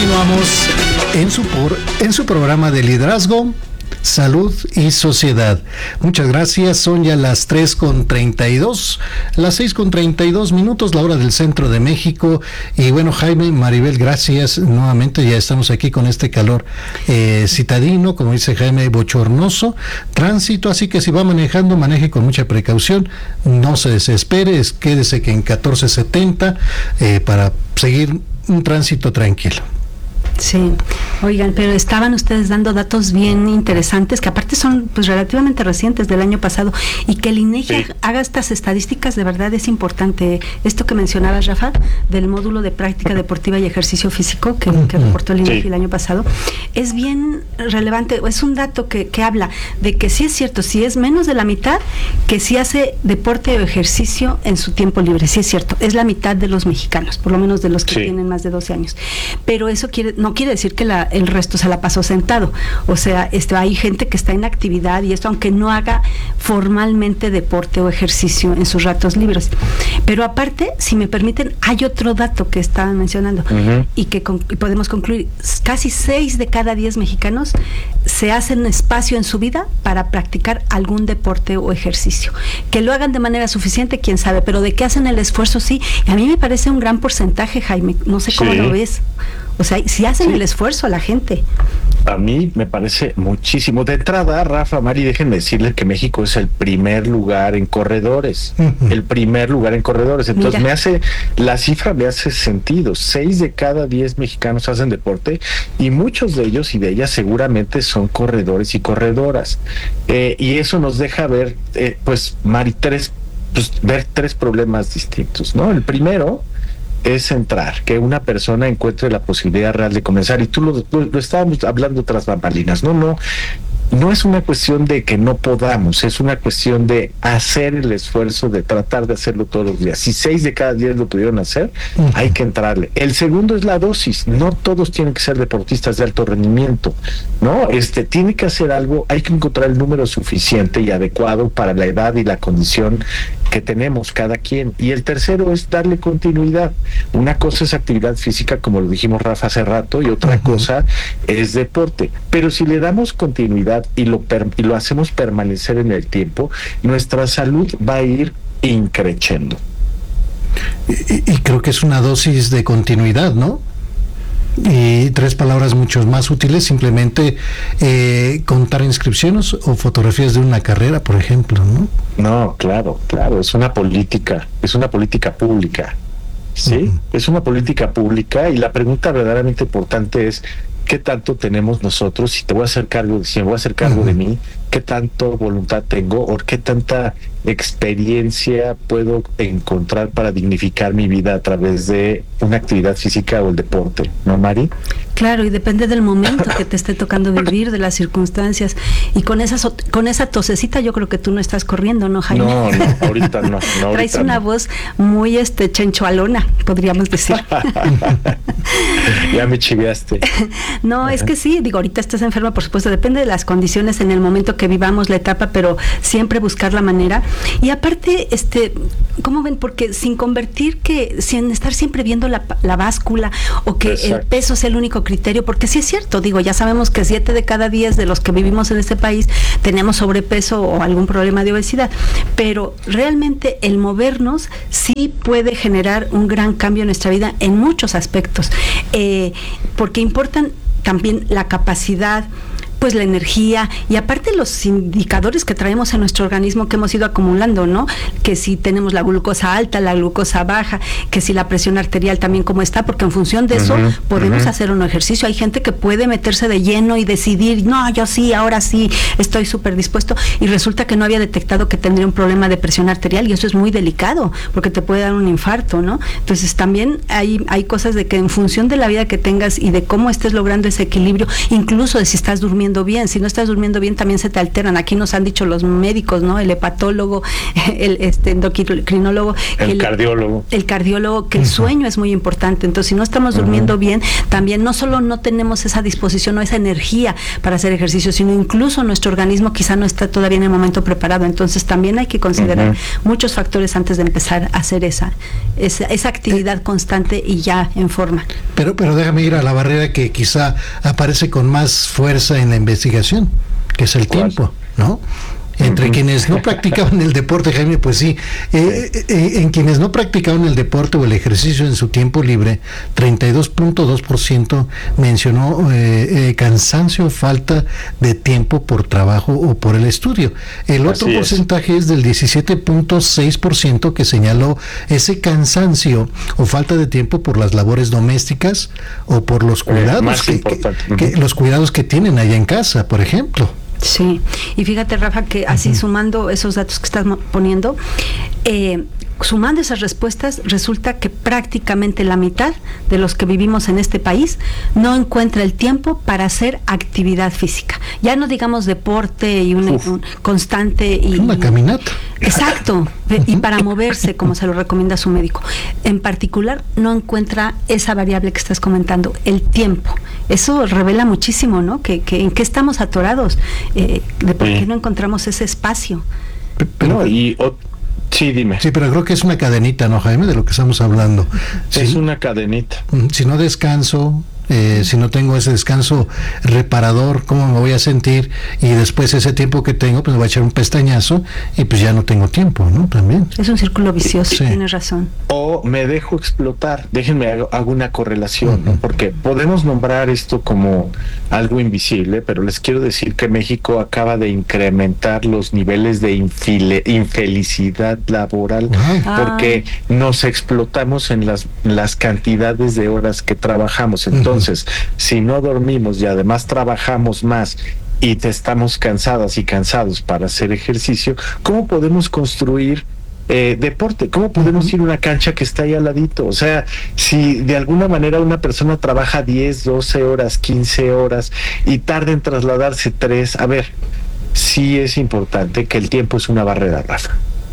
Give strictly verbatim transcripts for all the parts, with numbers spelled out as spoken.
Continuamos en su, por, en su programa de liderazgo, salud y sociedad. Muchas gracias. Son ya las tres con treinta y dos, las seis con treinta y dos minutos, la hora del centro de México. Y bueno, Jaime, Maribel, gracias nuevamente. Ya estamos aquí con este calor eh, citadino, como dice Jaime, bochornoso, tránsito. Así que si va manejando, maneje con mucha precaución, no se desespere, es, quédese que en catorce setenta eh, para seguir un tránsito tranquilo. Sí, oigan, pero estaban ustedes dando datos bien interesantes, que aparte son pues relativamente recientes del año pasado, y que el INEGI sí. haga estas estadísticas, de verdad es importante. Esto que mencionabas, Rafa, del módulo de práctica deportiva y ejercicio físico que, que reportó el INEGI sí. el año pasado, es bien relevante, es un dato que, que habla de que sí es cierto, si es menos de la mitad que sí hace deporte o ejercicio en su tiempo libre, sí es cierto, es la mitad de los mexicanos, por lo menos de los que sí. tienen más de doce años, pero eso quiere no quiere decir que la, el resto se la pasó sentado. O sea, este, hay gente que está en actividad y esto aunque no haga formalmente deporte o ejercicio en sus ratos libres. Pero aparte, si me permiten, hay otro dato que estaban mencionando uh-huh. y que con, y podemos concluir. Casi seis de cada diez mexicanos se hacen espacio en su vida para practicar algún deporte o ejercicio. Que lo hagan de manera suficiente, quién sabe, pero de que hacen el esfuerzo, sí. Y a mí me parece un gran porcentaje, Jaime. No sé cómo sí. lo ves. O sea, si hacen sí. el esfuerzo a la gente. A mí me parece muchísimo. De entrada, Rafa, Mari, déjenme decirles que México es el primer lugar en corredores. Uh-huh. El primer lugar en corredores. Entonces, Mira. me hace, la cifra me hace sentido. Seis de cada diez mexicanos hacen deporte y muchos de ellos y de ellas seguramente son corredores y corredoras. Eh, y eso nos deja ver, eh, pues, Mari, tres, pues, ver tres problemas distintos, ¿no? El primero es entrar, que una persona encuentre la posibilidad real de comenzar, y tú lo, lo, lo estábamos hablando tras bambalinas, no, no, no es una cuestión de que no podamos, es una cuestión de hacer el esfuerzo, de tratar de hacerlo todos los días. Si seis de cada diez lo pudieron hacer, uh-huh. hay que entrarle. El segundo es la dosis, no todos tienen que ser deportistas de alto rendimiento, ¿no? Este, tiene que hacer algo, hay que encontrar el número suficiente y adecuado para la edad y la condición que tenemos cada quien. Y el tercero es darle continuidad. Una cosa es actividad física, como lo dijimos Rafa hace rato, y otra uh-huh. cosa es deporte. Pero si le damos continuidad y lo, per- y lo hacemos permanecer en el tiempo, nuestra salud va a ir increciendo. Y, y creo que es una dosis de continuidad, ¿no? Y tres palabras mucho más útiles, simplemente eh, contar inscripciones o fotografías de una carrera, por ejemplo, ¿no? No, claro, claro, es una política, es una política pública, ¿sí? Uh-huh. Es una política pública, y la pregunta verdaderamente importante es ¿qué tanto tenemos nosotros? Si te voy a hacer cargo, si me voy a hacer cargo uh-huh. de mí, ¿qué tanto voluntad tengo o qué tanta experiencia puedo encontrar para dignificar mi vida a través de una actividad física o el deporte? ¿No, Mari? Claro, y depende del momento que te esté tocando vivir, de las circunstancias. Y con esa so- con esa tosecita yo creo que tú no estás corriendo, ¿no, Jaime? No, no, ahorita no. no Traes ahorita una no. voz muy este chenchualona, podríamos decir. Ya me chiveaste. No, Ajá. es que sí, digo, ahorita estás enferma, por supuesto, depende de las condiciones en el momento que vivamos la etapa, pero siempre buscar la manera. Y aparte, este, ¿cómo ven? Porque sin convertir que, sin estar siempre viendo la, la báscula o que Exacto. el peso sea el único criterio, porque sí es cierto, digo, ya sabemos que siete de cada diez de los que vivimos en este país tenemos sobrepeso o algún problema de obesidad, pero realmente el movernos sí puede generar un gran cambio en nuestra vida en muchos aspectos, eh, porque importan también la capacidad, pues la energía y aparte los indicadores que traemos en nuestro organismo que hemos ido acumulando, ¿no? Que si tenemos la glucosa alta, la glucosa baja, que si la presión arterial también cómo está, porque en función de eso uh-huh, podemos uh-huh. hacer un ejercicio. Hay gente que puede meterse de lleno y decidir, no, yo sí, ahora sí, estoy súper dispuesto, y resulta que no había detectado que tendría un problema de presión arterial, y eso es muy delicado, porque te puede dar un infarto, ¿no? Entonces también hay, hay cosas de que en función de la vida que tengas y de cómo estés logrando ese equilibrio, incluso de si estás durmiendo durmiendo bien. Si no estás durmiendo bien, también se te alteran. Aquí nos han dicho los médicos, ¿no? El hepatólogo, el este, endocrinólogo, el, el cardiólogo. El cardiólogo, que el sueño es muy importante. Entonces, si no estamos durmiendo uh-huh. bien, también no solo no tenemos esa disposición o esa energía para hacer ejercicio, sino incluso nuestro organismo quizá no está todavía en el momento preparado. Entonces, también hay que considerar uh-huh. muchos factores antes de empezar a hacer esa, esa, esa actividad constante y ya en forma. Pero, pero déjame ir a la barrera que quizá aparece con más fuerza en la investigación, que es el ¿Cuál? tiempo, ¿no? Entre uh-huh. quienes no practicaban el deporte, Jaime, pues sí, eh, eh, en quienes no practicaban el deporte o el ejercicio en su tiempo libre, treinta y dos punto dos por ciento mencionó eh, eh, cansancio o falta de tiempo por trabajo o por el estudio. El otro Así porcentaje es. es del diecisiete punto seis por ciento que señaló ese cansancio o falta de tiempo por las labores domésticas o por los cuidados eh, que, que, uh-huh. que los cuidados que tienen allá en casa, por ejemplo. Sí, y fíjate, Rafa, que así uh-huh. sumando esos datos que estás poniendo, eh, sumando esas respuestas, resulta que prácticamente la mitad de los que vivimos en este país no encuentra el tiempo para hacer actividad física. Ya no digamos deporte y un, un constante y una caminata. Exacto, y para moverse, como se lo recomienda su médico. En particular, no encuentra esa variable que estás comentando, el tiempo. Eso revela muchísimo, ¿no? Que, que en qué estamos atorados, eh, de por sí. qué no encontramos ese espacio. Pero, no, y o, sí, dime. Sí, pero creo que es una cadenita, ¿no, Jaime? De lo que estamos hablando. Es sí. una cadenita. Si no descanso, eh, si no tengo ese descanso reparador, ¿cómo me voy a sentir? Y después ese tiempo que tengo, pues me voy a echar un pestañazo y pues ya no tengo tiempo, ¿no? También. Es un círculo vicioso, sí. Tienes razón. O me dejo explotar. Déjenme hago, hago una correlación, uh-huh. ¿no? Porque podemos nombrar esto como algo invisible, pero les quiero decir que México acaba de incrementar los niveles de infile, infelicidad laboral uh-huh. porque ah. nos explotamos en las, las cantidades de horas que trabajamos. Entonces, Entonces, si no dormimos y además trabajamos más y te estamos cansadas y cansados para hacer ejercicio, ¿cómo podemos construir eh, deporte? ¿Cómo podemos ir a una cancha que está ahí al ladito? O sea, si de alguna manera una persona trabaja diez, doce horas, quince horas y tarda en trasladarse tres, a ver, sí es importante que el tiempo es una barrera, Rafa.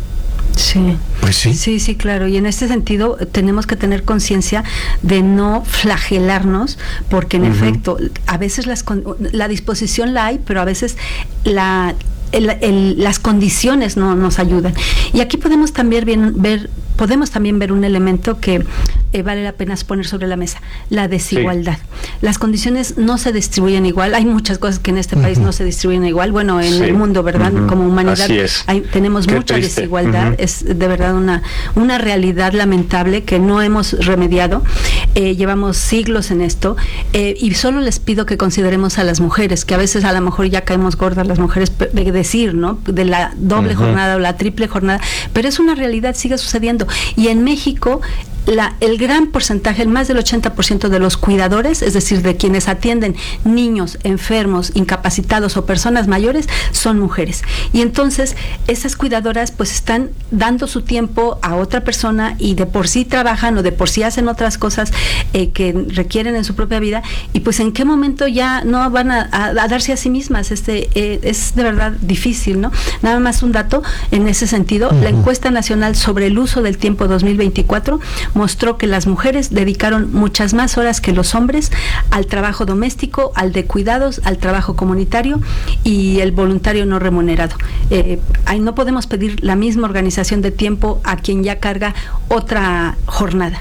Sí. Pues sí. Sí, sí, claro. Y en este sentido tenemos que tener conciencia de no flagelarnos, porque en uh-huh. efecto, a veces las, la disposición la hay, pero a veces la El, el, las condiciones no nos ayudan. Y aquí podemos también bien, ver, podemos también ver un elemento que eh, vale la pena poner sobre la mesa, la desigualdad. Sí. Las condiciones no se distribuyen igual. Hay muchas cosas que en este uh-huh. país no se distribuyen igual. Bueno, en sí. el mundo, ¿verdad? Uh-huh. Como humanidad hay, tenemos Qué mucha triste. desigualdad. Uh-huh. Es de verdad una, una realidad lamentable que no hemos remediado. Eh, llevamos siglos en esto eh, y solo les pido que consideremos a las mujeres, que a veces a lo mejor ya caemos gordas las mujeres de decir, ¿no? De la doble uh-huh. jornada o la triple jornada, pero es una realidad, sigue sucediendo. Y en México, la, el gran porcentaje, el más del ochenta por ciento de los cuidadores, es decir, de quienes atienden niños, enfermos, incapacitados o personas mayores, son mujeres. Y entonces, esas cuidadoras pues están dando su tiempo a otra persona y de por sí trabajan o de por sí hacen otras cosas eh, que requieren en su propia vida, y pues en qué momento ya no van a, a, a darse a sí mismas. Este eh, es de verdad difícil, ¿no? Nada más un dato en ese sentido, uh-huh. la encuesta nacional sobre el uso del tiempo dos mil veinticuatro mostró que las mujeres dedicaron muchas más horas que los hombres al trabajo doméstico, al de cuidados, al trabajo comunitario y el voluntario no remunerado. Eh, ahí no podemos pedir la misma organización de tiempo a quien ya carga otra jornada.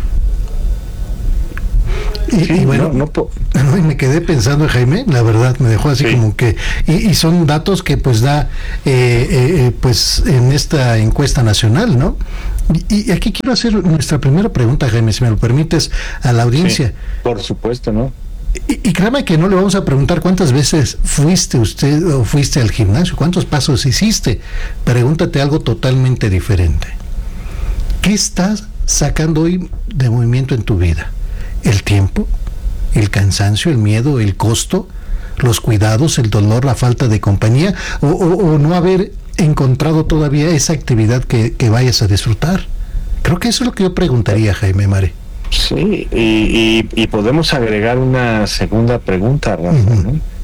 Y, sí, y bueno, no, no, no, y me quedé pensando, Jaime, la verdad, me dejó así sí. como que, y, y son datos que pues da, eh, eh, pues en esta encuesta nacional, ¿no? Y, y aquí quiero hacer nuestra primera pregunta, Jaime, si me lo permites, a la audiencia. Sí, por supuesto, ¿no? Y, y créame que no le vamos a preguntar cuántas veces fuiste usted o fuiste al gimnasio, cuántos pasos hiciste. Pregúntate algo totalmente diferente. ¿Qué estás sacando hoy de movimiento en tu vida? ¿El tiempo? ¿El cansancio? ¿El miedo? ¿El costo? ¿Los cuidados? ¿El dolor? ¿La falta de compañía? ¿O, o, o no haber encontrado todavía esa actividad que, que vayas a disfrutar? Creo que eso es lo que yo preguntaría, Jaime Mare. Sí, y, y, y podemos agregar una segunda pregunta, Rafa, uh-huh. ¿no?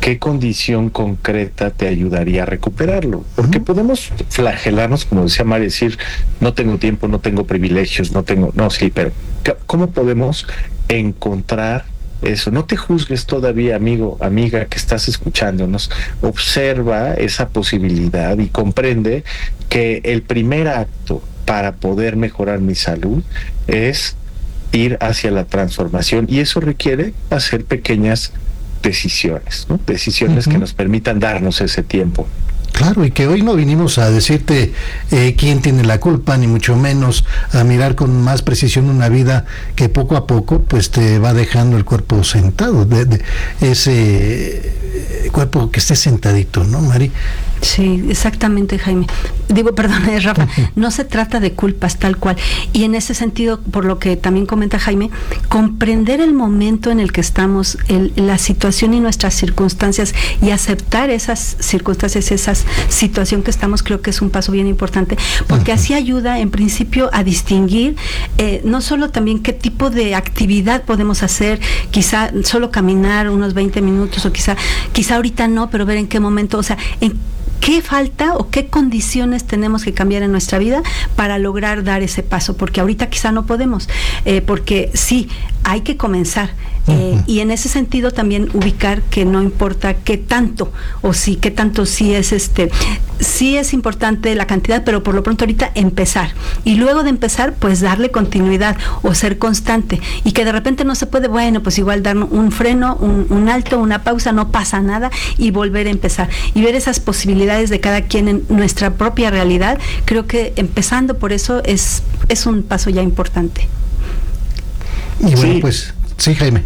¿qué condición concreta te ayudaría a recuperarlo? Porque uh-huh. podemos flagelarnos, como decía Mari, decir, no tengo tiempo, no tengo privilegios, no tengo... No, sí, pero ¿cómo podemos encontrar eso? No te juzgues todavía, amigo, amiga, que estás escuchándonos. Observa esa posibilidad y comprende que el primer acto para poder mejorar mi salud es ir hacia la transformación, y eso requiere hacer pequeñas decisiones, ¿no? Decisiones uh-huh. que nos permitan darnos ese tiempo. Claro, y que hoy no vinimos a decirte eh, quién tiene la culpa, ni mucho menos a mirar con más precisión una vida que poco a poco pues te va dejando el cuerpo sentado, de, de ese cuerpo que esté sentadito, ¿no, Mari? Sí, exactamente, Jaime. Digo, perdón, Rafa, no se trata de culpas tal cual. Y en ese sentido, por lo que también comenta Jaime, comprender el momento en el que estamos, el, la situación y nuestras circunstancias, y aceptar esas circunstancias, esa situación que estamos, creo que es un paso bien importante, porque uh-huh. así ayuda en principio a distinguir eh, no solo también qué tipo de actividad podemos hacer, quizá solo caminar unos veinte minutos, o quizá, quizá ahorita no, pero ver en qué momento, o sea, en ¿qué falta o qué condiciones tenemos que cambiar en nuestra vida para lograr dar ese paso? Porque ahorita quizá no podemos, eh, porque sí, hay que comenzar. Eh, uh-huh. Y en ese sentido también ubicar que no importa qué tanto, o sí, qué tanto sí es este, sí es importante la cantidad, pero por lo pronto ahorita empezar. Y luego de empezar, pues darle continuidad o ser constante. Y que de repente no se puede, bueno, pues igual dar un freno, un, un alto, una pausa, no pasa nada, y volver a empezar. Y ver esas posibilidades de cada quien en nuestra propia realidad, creo que empezando por eso es, es un paso ya importante. Y bueno, sí. pues, sí, Jaime.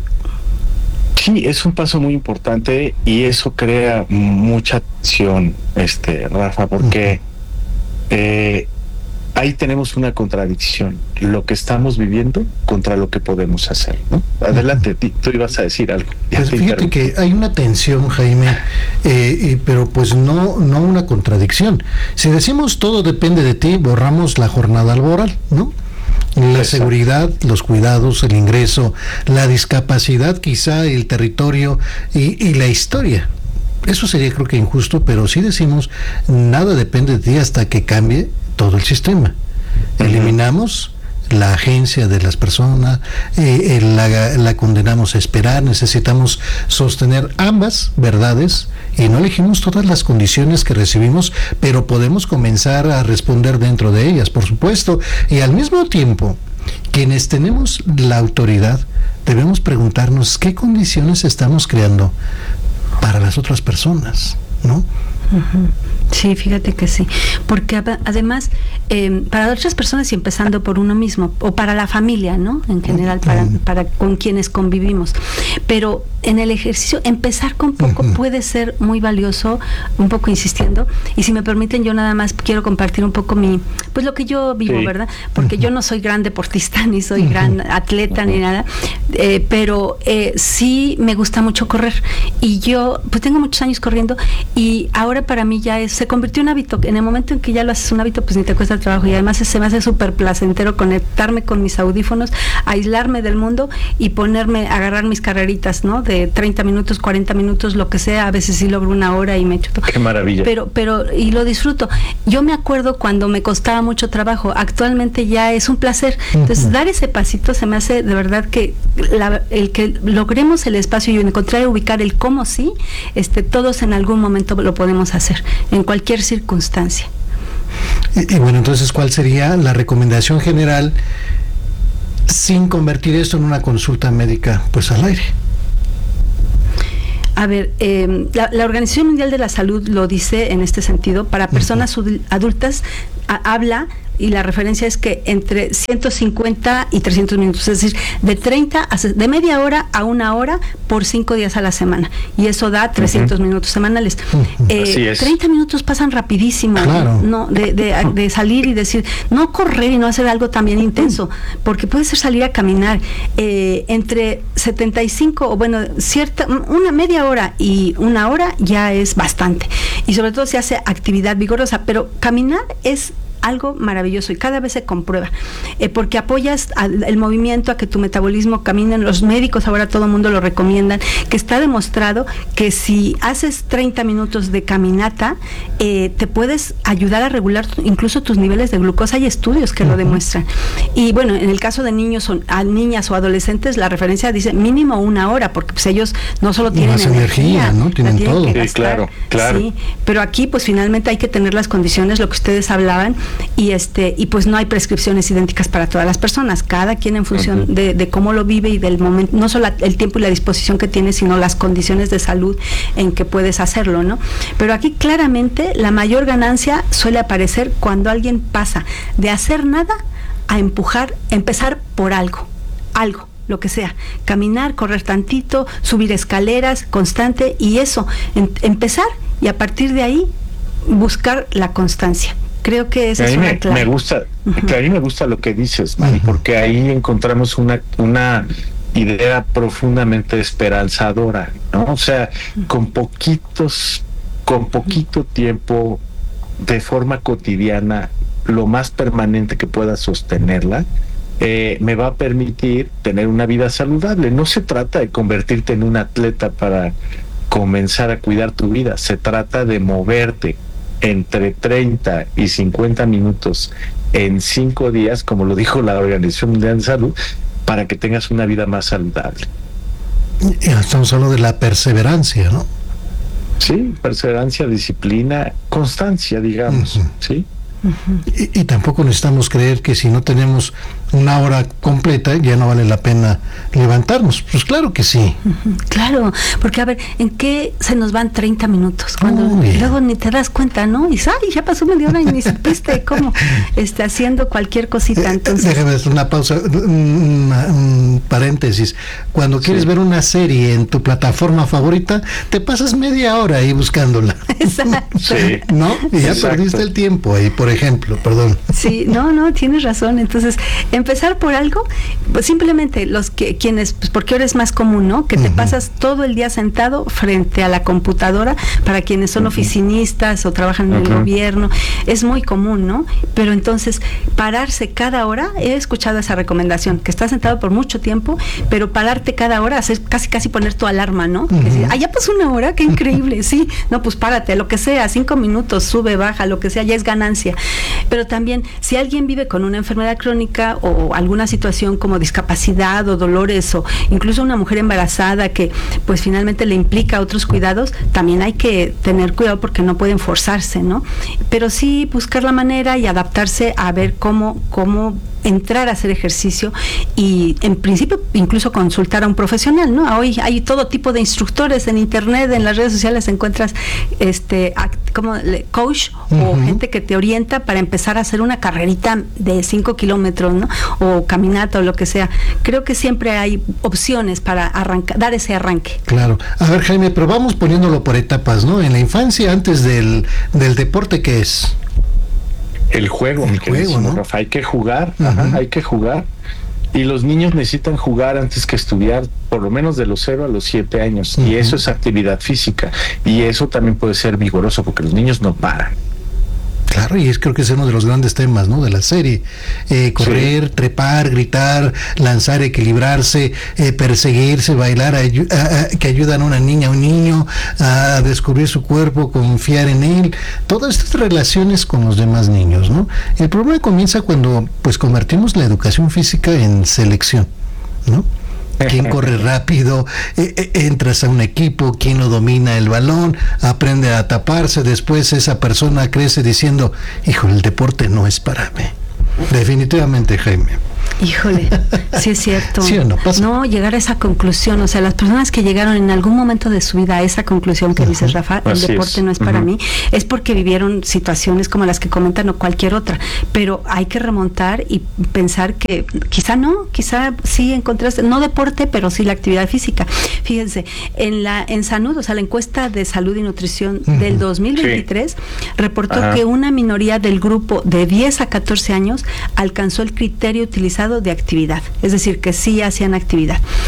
Sí, es un paso muy importante, y eso crea mucha tensión, este, Rafa, porque uh-huh. eh, ahí tenemos una contradicción, lo que estamos viviendo contra lo que podemos hacer, ¿no? Adelante, uh-huh. tú ibas a decir algo. Pues fíjate que hay una tensión, Jaime, eh, eh, pero pues no, no una contradicción. Si decimos todo depende de ti, borramos la jornada laboral, ¿no? La Exacto. seguridad, los cuidados, el ingreso, la discapacidad, quizá el territorio y, y la historia. Eso sería, creo que injusto, pero si decimos nada depende de ti hasta que cambie todo el sistema. Uh-huh. Eliminamos la agencia de las personas, eh, la, la condenamos a esperar, necesitamos sostener ambas verdades, y no elegimos todas las condiciones que recibimos, pero podemos comenzar a responder dentro de ellas, por supuesto, y al mismo tiempo, quienes tenemos la autoridad, debemos preguntarnos qué condiciones estamos creando para las otras personas, ¿no? Uh-huh. Sí, fíjate que sí, porque además eh, para otras personas y empezando por uno mismo, o para la familia, ¿no? En general, para, para con quienes convivimos, pero en el ejercicio empezar con poco uh-huh. puede ser muy valioso, un poco insistiendo, y si me permiten yo nada más quiero compartir un poco mi, pues lo que yo vivo, sí. ¿verdad? Porque uh-huh. yo no soy gran deportista, ni soy uh-huh. gran atleta, uh-huh. ni nada, eh, pero eh, sí me gusta mucho correr, y yo pues tengo muchos años corriendo, y ahora para mí ya es, se convirtió en hábito. En el momento en que ya lo haces un hábito, pues ni te cuesta el trabajo, y además se me hace súper placentero conectarme con mis audífonos, aislarme del mundo y ponerme, agarrar mis carreritas, ¿no? De treinta minutos, cuarenta minutos, lo que sea, a veces sí logro una hora y me echo todo. Qué maravilla. Pero, pero, y lo disfruto. Yo me acuerdo cuando me costaba mucho trabajo, actualmente ya es un placer. Entonces, uh-huh. dar ese pasito se me hace de verdad que la, el que logremos el espacio y encontrar y ubicar el cómo sí, este, todos en algún momento lo podemos hacer, en cualquier circunstancia. Y, y bueno, entonces, ¿cuál sería la recomendación general sin convertir esto en una consulta médica pues al aire? A ver, eh, la, la Organización Mundial de la Salud lo dice en este sentido, para personas uh-huh. adultas a, habla, y la referencia es que entre ciento cincuenta y trescientos minutos, es decir, de treinta a, de media hora a una hora por cinco días a la semana, y eso da trescientos uh-huh. minutos semanales. Uh-huh. Eh, Así es. treinta minutos pasan rapidísimo, claro. ¿no? De, de, de salir y decir, no correr y no hacer algo también intenso, porque puede ser salir a caminar eh, entre setenta y cinco, o bueno, cierta, una media hora y una hora ya es bastante, y sobre todo se hace actividad vigorosa, pero caminar es algo maravilloso y cada vez se comprueba, eh, porque apoyas al, el movimiento, a que tu metabolismo camine. Los médicos ahora todo el mundo lo recomiendan, que está demostrado que si haces treinta minutos de caminata, eh, te puedes ayudar a regular incluso tus niveles de glucosa. Hay estudios que uh-huh. lo demuestran. Y bueno, en el caso de niños o a niñas o adolescentes, la referencia dice mínimo una hora, porque pues ellos no solo tienen más energía, energía, ¿no? Tienen, tienen todo. Sí, claro, claro. Sí, pero aquí pues finalmente hay que tener las condiciones, lo que ustedes hablaban, y este y pues no hay prescripciones idénticas para todas las personas, cada quien en función uh-huh. de, de cómo lo vive y del momento, no solo el tiempo y la disposición que tiene, sino las condiciones de salud en que puedes hacerlo, ¿no? Pero aquí claramente la mayor ganancia suele aparecer cuando alguien pasa de hacer nada a empujar, empezar por algo, algo. Lo que sea, caminar, correr tantito, subir escaleras, constante, y eso, en, empezar y a partir de ahí buscar la constancia. Creo que esa es una me, clave. Me gusta, uh-huh. que a mí me gusta lo que dices, Mari, uh-huh. porque ahí encontramos una, una idea profundamente esperanzadora, ¿no? O sea, uh-huh. con poquitos, con poquito uh-huh. tiempo, de forma cotidiana, lo más permanente que pueda sostenerla, Eh, me va a permitir tener una vida saludable. No se trata de convertirte en un atleta para comenzar a cuidar tu vida, se trata de moverte entre treinta y cincuenta minutos en cinco días, como lo dijo la Organización Mundial de Salud, para que tengas una vida más saludable. Estamos hablando de la perseverancia, ¿no? Sí, perseverancia, disciplina, constancia, digamos, uh-huh. ¿sí? Uh-huh. Y, y tampoco necesitamos creer que si no tenemos una hora completa ya no vale la pena levantarnos. Pues claro que sí. Uh-huh. Claro, porque a ver, ¿en qué se nos van treinta minutos? Cuando oh, luego ni te das cuenta, ¿no? Y ay, ya pasó media hora y ni supiste cómo este, haciendo cualquier cosita. Entonces, déjame hacer una pausa, un, un paréntesis. Cuando quieres sí. ver una serie en tu plataforma favorita, te pasas media hora ahí buscándola. Exacto. Sí. ¿No? Y ya Exacto. perdiste el tiempo ahí, por ejemplo, perdón. Sí, no, no, tienes razón. Entonces, empezar por algo, pues simplemente los que quienes, pues porque ahora es más común, ¿no? Que te uh-huh. pasas todo el día sentado frente a la computadora, para quienes son uh-huh. oficinistas o trabajan en uh-huh. el gobierno, es muy común, ¿no? Pero entonces, pararse cada hora, he escuchado esa recomendación, que estás sentado por mucho tiempo, pero pararte cada hora, hacer casi casi poner tu alarma, ¿no? Uh-huh. Decir, ah, ya pasó una hora, qué increíble, sí, no, pues párate, lo que sea, cinco minutos, sube, baja, lo que sea, ya es ganancia. Pero también, si alguien vive con una enfermedad crónica o alguna situación como discapacidad o dolores, o incluso una mujer embarazada que pues finalmente le implica otros cuidados, también hay que tener cuidado porque no pueden forzarse, ¿no? Pero sí buscar la manera y adaptarse a ver cómo, cómo entrar a hacer ejercicio, y en principio incluso consultar a un profesional, ¿no? Hoy hay todo tipo de instructores en internet, en las redes sociales encuentras este como coach uh-huh. o gente que te orienta para empezar a hacer una carrerita de cinco kilómetros, ¿no? O caminata o lo que sea. Creo que siempre hay opciones para arrancar, dar ese arranque. Claro. A ver, Jaime, pero vamos poniéndolo por etapas, ¿no? En la infancia, antes del, del deporte, ¿qué es? El juego, el mi juego, ¿no? Rafa, hay que jugar, uh-huh. ajá, hay que jugar. Y los niños necesitan jugar antes que estudiar, por lo menos de los cero a los siete años. Uh-huh. Y eso es actividad física. Y eso también puede ser vigoroso, porque los niños no paran. Claro, y es creo que es uno de los grandes temas, ¿no? De la serie. Eh, correr, sí. trepar, gritar, lanzar, equilibrarse, eh, perseguirse, bailar, ayu- a, a, que ayudan a una niña, a un niño a descubrir su cuerpo, confiar en él. Todas estas relaciones con los demás niños, ¿no? El problema comienza cuando pues convertimos la educación física en selección, ¿no? Quién corre rápido, eh, eh, entras a un equipo, quién lo domina el balón, aprende a taparse, después esa persona crece diciendo, hijo, el deporte no es para mí. Definitivamente, Jaime. Híjole, sí es cierto. ¿Sí o no? Pasa. No, llegar a esa conclusión, o sea, las personas que llegaron en algún momento de su vida a esa conclusión que uh-huh. dices, Rafa, el Así deporte es. no es para uh-huh. mí, es porque vivieron situaciones como las que comentan o cualquier otra, pero hay que remontar y pensar que quizá no, quizá sí encontraste, no deporte, pero sí la actividad física. Fíjense, en la en Sanud, o sea, la encuesta de salud y nutrición uh-huh. del dos mil veintitrés sí. reportó Ajá. que una minoría del grupo de diez a catorce años alcanzó el criterio utilizado de actividad, es decir, que sí hacían actividad.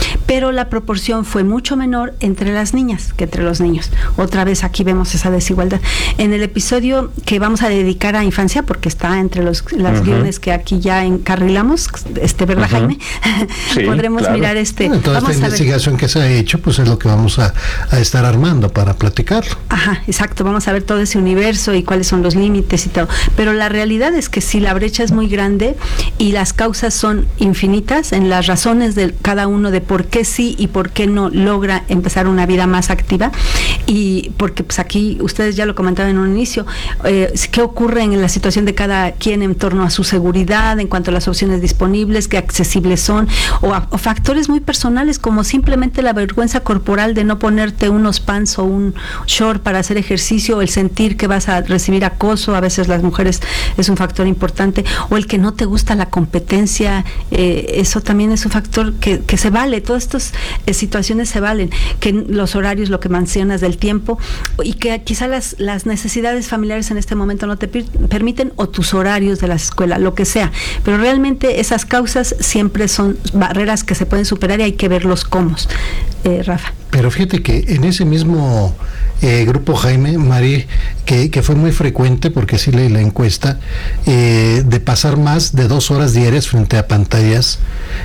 pero la proporción fue mucho menor entre las niñas que entre los niños. Otra vez aquí vemos esa desigualdad. En el episodio que vamos a dedicar a infancia, porque está entre los las uh-huh. guiones que aquí ya encarrilamos, este, ¿verdad, uh-huh. Jaime? Sí, podremos claro. mirar este. Bueno, toda vamos esta investigación ver. que se ha hecho, pues es lo que vamos a, a estar armando para platicarlo. Ajá, exacto. Vamos a ver todo ese universo y cuáles son los límites y todo. Pero la realidad es que sí, la brecha es muy grande y las causas son infinitas en las razones de cada uno de por qué sí y por qué no logra empezar una vida más activa. Y porque pues aquí ustedes ya lo comentaban en un inicio, eh, qué ocurre en la situación de cada quien en torno a su seguridad, en cuanto a las opciones disponibles, qué accesibles son, o, a, o factores muy personales como simplemente la vergüenza corporal de no ponerte unos pants o un short para hacer ejercicio, o el sentir que vas a recibir acoso, a veces las mujeres es un factor importante, o el que no te gusta la competencia, eh, eso también es un factor que, que se vale, todas estas eh, situaciones se valen, que los horarios, lo que mencionas del tiempo, y que quizá las, las necesidades familiares en este momento no te per- permiten, o tus horarios de la escuela, lo que sea, pero realmente esas causas siempre son barreras que se pueden superar y hay que verlos cómo, eh, Rafa. Pero fíjate que en ese mismo eh, grupo, Jaime, Mari, que, que fue muy frecuente, porque sí leí la encuesta, eh, de pasar más de dos horas diarias frente a pantallas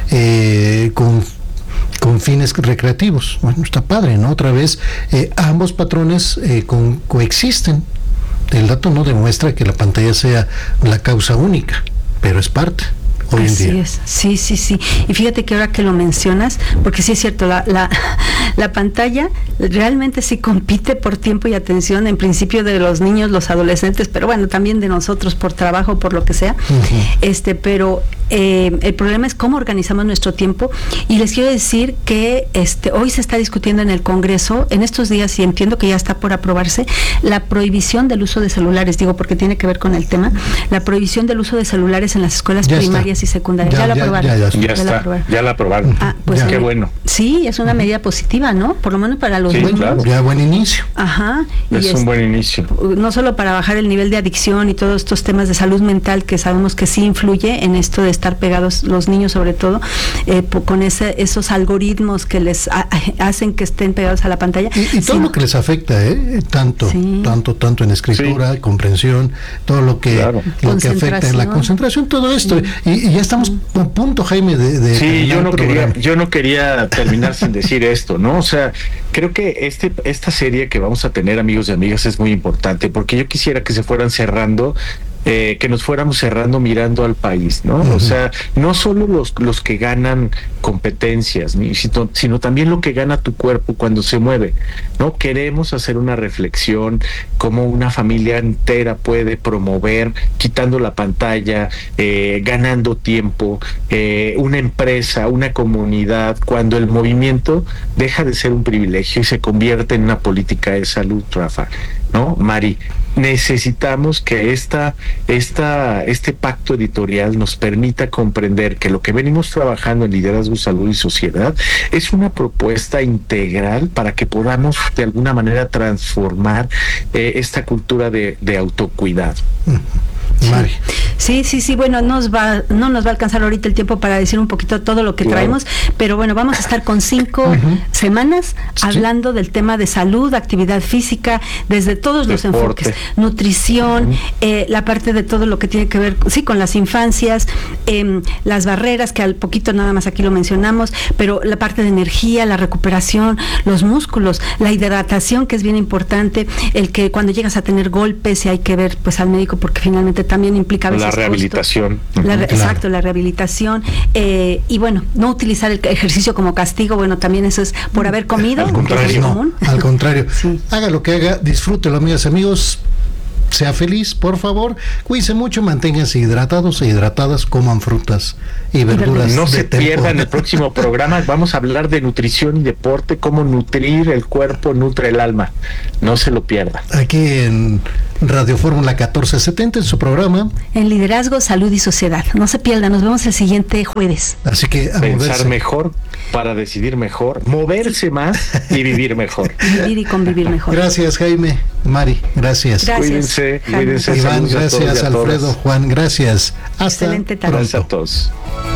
eh, con con fines recreativos. Bueno, está padre, ¿no? Otra vez, eh, ambos patrones eh, con, coexisten. El dato no demuestra que la pantalla sea la causa única, pero es parte. Hoy Así en día. es, sí, sí, sí. Y fíjate que ahora que lo mencionas, porque sí es cierto, la, la, la pantalla realmente sí compite por tiempo y atención, en principio de los niños, los adolescentes, pero bueno, también de nosotros por trabajo, por lo que sea. Uh-huh. Este, pero eh, el problema es cómo organizamos nuestro tiempo. Y les quiero decir que este, hoy se está discutiendo en el Congreso, en estos días, y entiendo que ya está por aprobarse, la prohibición del uso de celulares, digo porque tiene que ver con el tema, la prohibición del uso de celulares en las escuelas ya primarias está. y secundarias. Ya, ya la aprobaron. Ya, ya, ya, ya, ya la aprobaron. Ya la aprobaron. Ah, pues ya. Qué bueno. Sí, es una medida positiva, ¿no? Por lo menos para los sí, niños. Claro. Ya buen inicio. Ajá. Es y un es, buen inicio. No solo para bajar el nivel de adicción y todos estos temas de salud mental que sabemos que sí influye en esto de estar pegados los niños, sobre todo, eh, con ese, esos algoritmos que les a, hacen que estén pegados a la pantalla. Y, y todo sí. lo que les afecta, ¿eh? Tanto, sí. tanto, tanto en escritura, sí. comprensión, todo lo que, claro. lo que afecta en la concentración, todo esto. Sí. Y, y ya estamos sí. a punto, Jaime, de, de sí, yo no quería, yo no quería terminar sin decir esto, ¿no? O sea, creo que este, esta serie que vamos a tener, amigos y amigas, es muy importante, porque yo quisiera que se fueran cerrando. Eh, que nos fuéramos cerrando mirando al país, ¿no? Uh-huh. O sea, no solo los, los que ganan competencias, ni, sino, sino también lo que gana tu cuerpo cuando se mueve, ¿no? Queremos hacer una reflexión, cómo una familia entera puede promover, quitando la pantalla, eh, ganando tiempo, eh, una empresa, una comunidad, cuando el movimiento deja de ser un privilegio y se convierte en una política de salud, Rafa, ¿no? Mari, necesitamos que esta, esta, este pacto editorial nos permita comprender que lo que venimos trabajando en Liderazgo, Salud y Sociedad es una propuesta integral para que podamos de alguna manera transformar eh, esta cultura de, de autocuidado. Mari. Sí, sí, sí, bueno, nos va, no nos va a alcanzar ahorita el tiempo para decir un poquito todo lo que claro. traemos, pero bueno, vamos a estar con cinco uh-huh. semanas sí. hablando del tema de salud, actividad física, desde todos Deporte. los enfoques, nutrición, uh-huh. eh, la parte de todo lo que tiene que ver, sí, con las infancias, eh, las barreras, que al poquito nada más aquí lo mencionamos, pero la parte de energía, la recuperación, los músculos, la hidratación, que es bien importante, el que cuando llegas a tener golpes y hay que ver pues al médico porque finalmente también implica a veces la rehabilitación. La re, claro. Exacto, la rehabilitación. Eh, y bueno, no utilizar el ejercicio como castigo, bueno, también eso es por haber comido. Al contrario, no, común. Al contrario. Sí. Haga lo que haga, disfrútelo, amigas, amigos. Sea feliz, por favor. Cuídense mucho, manténganse hidratados e hidratadas, coman frutas y verduras. No se tempo. pierdan el próximo programa. Vamos a hablar de nutrición y deporte, cómo nutrir el cuerpo, nutre el alma. No se lo pierdan. Aquí en Radio Fórmula catorce setenta, en su programa. En Liderazgo, Salud y Sociedad. No se pierdan, nos vemos el siguiente jueves. Así que a pensar moverse. mejor para decidir mejor, moverse más y vivir mejor. Vivir y convivir mejor. Gracias, Jaime. Mari, gracias. Gracias. Cuídense, cuídense. Iván, gracias. Alfredo, Juan, gracias. Hasta Excelente tarde. Gracias a todos.